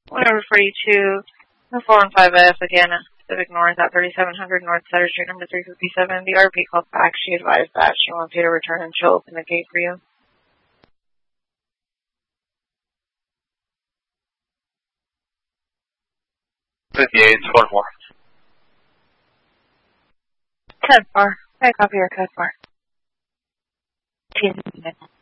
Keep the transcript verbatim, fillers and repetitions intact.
one over forty-two, four one five F, again, Pacific North at thirty-seven hundred North Sutter Street, number three fifty-seven. The R P called back. She advised that she wants you to return and she'll open the gate for you. fifty-eight, one more. ten four. I copy your code four.